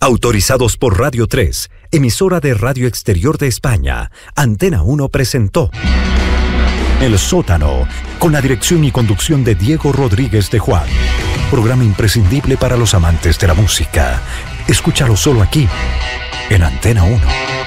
Autorizados por Radio 3, emisora de Radio Exterior de España, Antena 1 presentó El Sótano, con la dirección y conducción de Diego Rodríguez de Juan. Programa imprescindible para los amantes de la música. Escúchalo solo aquí, en Antena 1.